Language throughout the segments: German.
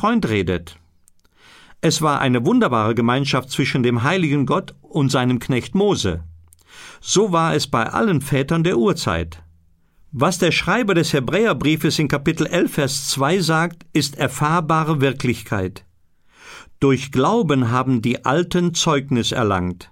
Freund redet. Es war eine wunderbare Gemeinschaft zwischen dem heiligen Gott und seinem Knecht Mose. So war es bei allen Vätern der Urzeit. Was der Schreiber des Hebräerbriefes in Kapitel 11, Vers 2 sagt, ist erfahrbare Wirklichkeit. Durch Glauben haben die Alten Zeugnis erlangt.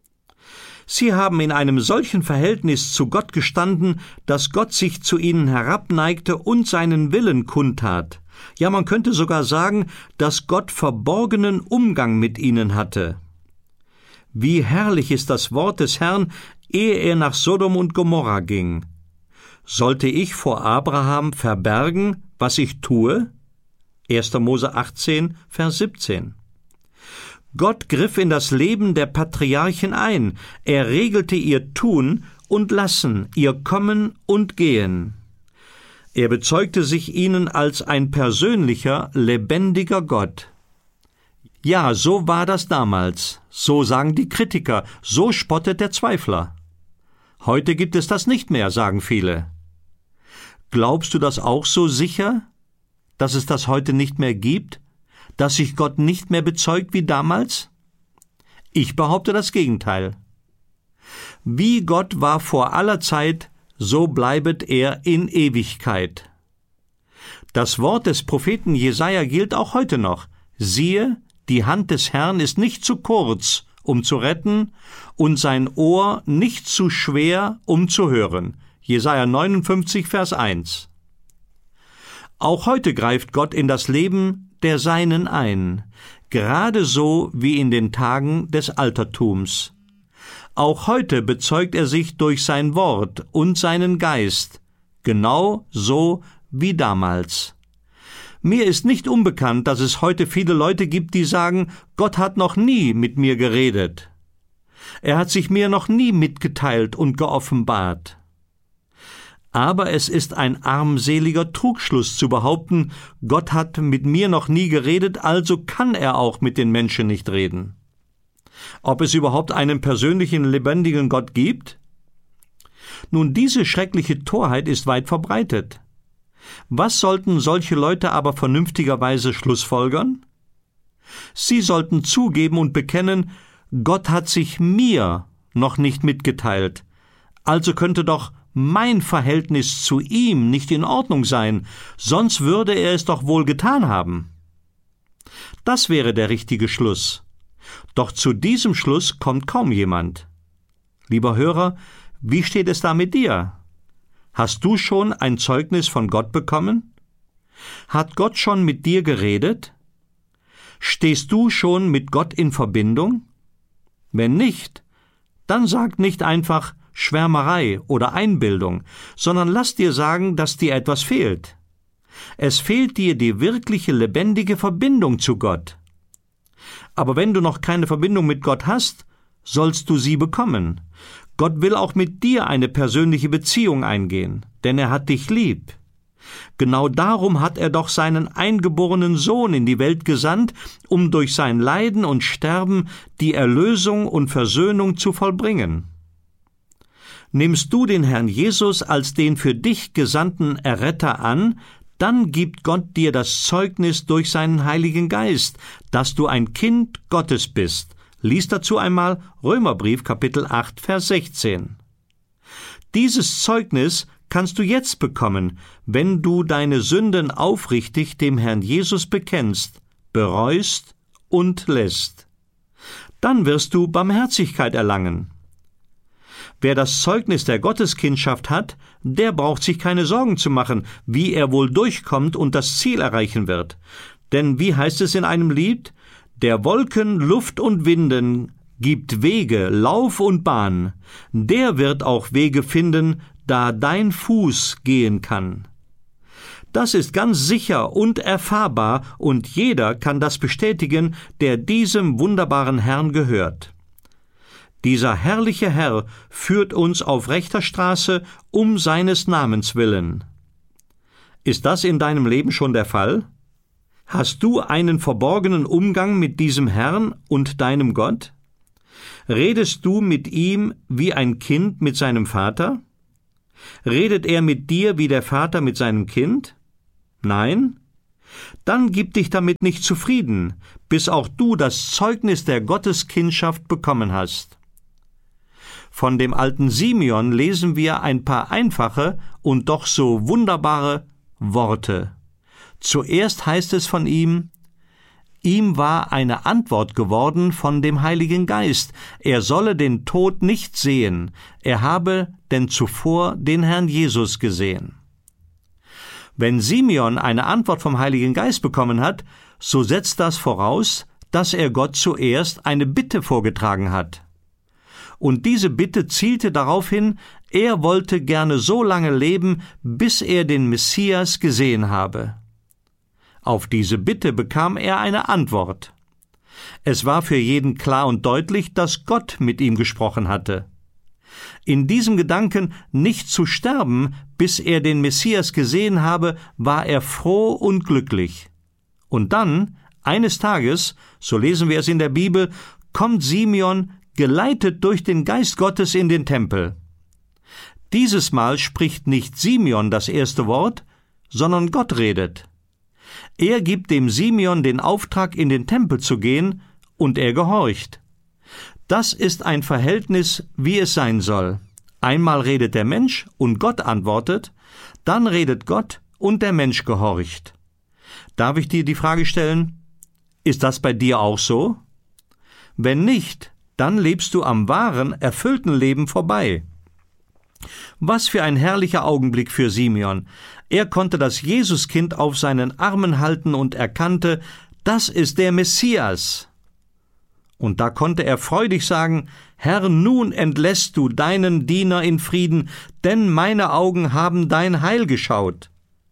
Sie haben in einem solchen Verhältnis zu Gott gestanden, dass Gott sich zu ihnen herabneigte und seinen Willen kundtat. Ja, man könnte sogar sagen, dass Gott verborgenen Umgang mit ihnen hatte. Wie herrlich ist das Wort des Herrn, ehe er nach Sodom und Gomorra ging. Sollte ich vor Abraham verbergen, was ich tue? 1. Mose 18, Vers 17. Gott griff in das Leben der Patriarchen ein. Er regelte ihr Tun und Lassen, ihr Kommen und Gehen. Er bezeugte sich ihnen als ein persönlicher, lebendiger Gott. Ja, so war das damals. So sagen die Kritiker, so spottet der Zweifler. Heute gibt es das nicht mehr, sagen viele. Glaubst du das auch so sicher, dass es das heute nicht mehr gibt? Dass sich Gott nicht mehr bezeugt wie damals? Ich behaupte das Gegenteil. Wie Gott war vor aller Zeit, so bleibet er in Ewigkeit. Das Wort des Propheten Jesaja gilt auch heute noch. Siehe, die Hand des Herrn ist nicht zu kurz, um zu retten, und sein Ohr nicht zu schwer, um zu hören. Jesaja 59, Vers 1. Auch heute greift Gott in das Leben der Seinen ein, gerade so wie in den Tagen des Altertums. Auch heute bezeugt er sich durch sein Wort und seinen Geist, genau so wie damals. Mir ist nicht unbekannt, dass es heute viele Leute gibt, die sagen, Gott hat noch nie mit mir geredet. Er hat sich mir noch nie mitgeteilt und geoffenbart. Aber es ist ein armseliger Trugschluss zu behaupten, Gott hat mit mir noch nie geredet, also kann er auch mit den Menschen nicht reden. Ob es überhaupt einen persönlichen, lebendigen Gott gibt? Nun, diese schreckliche Torheit ist weit verbreitet. Was sollten solche Leute aber vernünftigerweise schlussfolgern? Sie sollten zugeben und bekennen, Gott hat sich mir noch nicht mitgeteilt, also könnte doch mein Verhältnis zu ihm nicht in Ordnung sein, sonst würde er es doch wohl getan haben. Das wäre der richtige Schluss. Doch zu diesem Schluss kommt kaum jemand. Lieber Hörer, wie steht es da mit dir? Hast du schon ein Zeugnis von Gott bekommen? Hat Gott schon mit dir geredet? Stehst du schon mit Gott in Verbindung? Wenn nicht, dann sag nicht einfach Schwärmerei oder Einbildung, sondern lass dir sagen, dass dir etwas fehlt. Es fehlt dir die wirkliche, lebendige Verbindung zu Gott. Aber wenn du noch keine Verbindung mit Gott hast, sollst du sie bekommen. Gott will auch mit dir eine persönliche Beziehung eingehen, denn er hat dich lieb. Genau darum hat er doch seinen eingeborenen Sohn in die Welt gesandt, um durch sein Leiden und Sterben die Erlösung und Versöhnung zu vollbringen. Nimmst du den Herrn Jesus als den für dich gesandten Erretter an, dann gibt Gott dir das Zeugnis durch seinen Heiligen Geist, dass du ein Kind Gottes bist. Lies dazu einmal Römerbrief Kapitel 8, Vers 16. Dieses Zeugnis kannst du jetzt bekommen, wenn du deine Sünden aufrichtig dem Herrn Jesus bekennst, bereust und lässt. Dann wirst du Barmherzigkeit erlangen. Wer das Zeugnis der Gotteskindschaft hat, der braucht sich keine Sorgen zu machen, wie er wohl durchkommt und das Ziel erreichen wird. Denn wie heißt es in einem Lied? Der Wolken, Luft und Winden gibt Wege, Lauf und Bahn. Der wird auch Wege finden, da dein Fuß gehen kann. Das ist ganz sicher und erfahrbar, und jeder kann das bestätigen, der diesem wunderbaren Herrn gehört. Dieser herrliche Herr führt uns auf rechter Straße um seines Namens willen. Ist das in deinem Leben schon der Fall? Hast du einen verborgenen Umgang mit diesem Herrn und deinem Gott? Redest du mit ihm wie ein Kind mit seinem Vater? Redet er mit dir wie der Vater mit seinem Kind? Nein? Dann gib dich damit nicht zufrieden, bis auch du das Zeugnis der Gotteskindschaft bekommen hast. Von dem alten Simeon lesen wir ein paar einfache und doch so wunderbare Worte. Zuerst heißt es von ihm: Ihm war eine Antwort geworden von dem Heiligen Geist, er solle den Tod nicht sehen, er habe denn zuvor den Herrn Jesus gesehen. Wenn Simeon eine Antwort vom Heiligen Geist bekommen hat, so setzt das voraus, dass er Gott zuerst eine Bitte vorgetragen hat. Und diese Bitte zielte darauf hin, er wollte gerne so lange leben, bis er den Messias gesehen habe. Auf diese Bitte bekam er eine Antwort. Es war für jeden klar und deutlich, dass Gott mit ihm gesprochen hatte. In diesem Gedanken, nicht zu sterben, bis er den Messias gesehen habe, war er froh und glücklich. Und dann, eines Tages, so lesen wir es in der Bibel, kommt Simeon, geleitet durch den Geist Gottes, in den Tempel. Dieses Mal spricht nicht Simeon das erste Wort, sondern Gott redet. Er gibt dem Simeon den Auftrag, in den Tempel zu gehen, und er gehorcht. Das ist ein Verhältnis, wie es sein soll. Einmal redet der Mensch und Gott antwortet, dann redet Gott und der Mensch gehorcht. Darf ich dir die Frage stellen, ist das bei dir auch so? Wenn nicht, dann lebst du am wahren, erfüllten Leben vorbei. Was für ein herrlicher Augenblick für Simeon. Er konnte das Jesuskind auf seinen Armen halten und erkannte, das ist der Messias. Und da konnte er freudig sagen, Herr, nun entlässt du deinen Diener in Frieden, denn meine Augen haben dein Heil geschaut.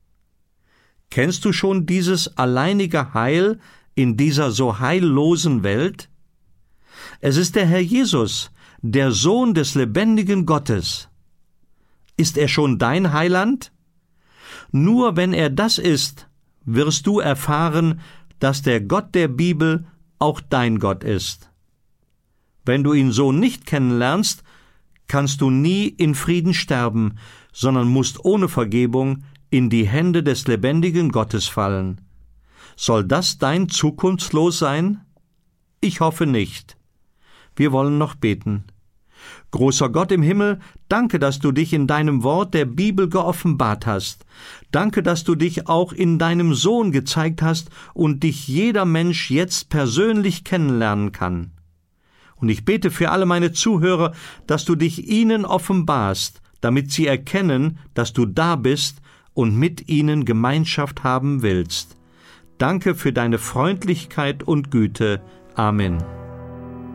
Kennst du schon dieses alleinige Heil in dieser so heillosen Welt? Es ist der Herr Jesus, der Sohn des lebendigen Gottes. Ist er schon dein Heiland? Nur wenn er das ist, wirst du erfahren, dass der Gott der Bibel auch dein Gott ist. Wenn du ihn so nicht kennenlernst, kannst du nie in Frieden sterben, sondern musst ohne Vergebung in die Hände des lebendigen Gottes fallen. Soll das dein Zukunftslos sein? Ich hoffe nicht. Wir wollen noch beten. Großer Gott im Himmel, danke, dass du dich in deinem Wort der Bibel geoffenbart hast. Danke, dass du dich auch in deinem Sohn gezeigt hast und dich jeder Mensch jetzt persönlich kennenlernen kann. Und ich bete für alle meine Zuhörer, dass du dich ihnen offenbarst, damit sie erkennen, dass du da bist und mit ihnen Gemeinschaft haben willst. Danke für deine Freundlichkeit und Güte. Amen.